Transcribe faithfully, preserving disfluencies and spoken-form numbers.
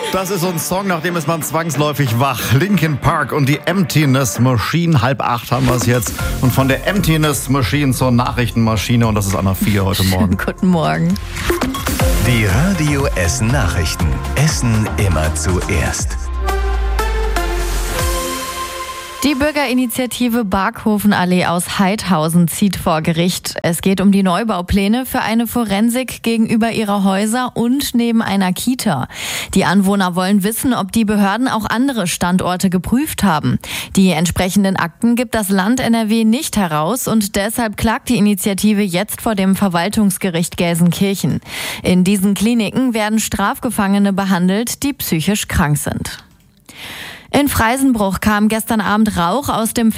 Das ist so ein Song, nach dem ist man zwangsläufig wach. Linkin Park und die Emptiness Machine. Halb acht haben wir es jetzt. Und von der Emptiness Machine zur Nachrichtenmaschine. Und das ist Anna vier heute Morgen. Guten Morgen. Die Radio Essen Nachrichten. Essen immer zuerst. Die Bürgerinitiative Barkhofenallee aus Heidhausen zieht vor Gericht. Es geht um die Neubaupläne für eine Forensik gegenüber ihrer Häuser und neben einer Kita. Die Anwohner wollen wissen, ob die Behörden auch andere Standorte geprüft haben. Die entsprechenden Akten gibt das Land N R W nicht heraus und deshalb klagt die Initiative jetzt vor dem Verwaltungsgericht Gelsenkirchen. In diesen Kliniken werden Strafgefangene behandelt, die psychisch krank sind. In Freisenbruch kam gestern Abend Rauch aus dem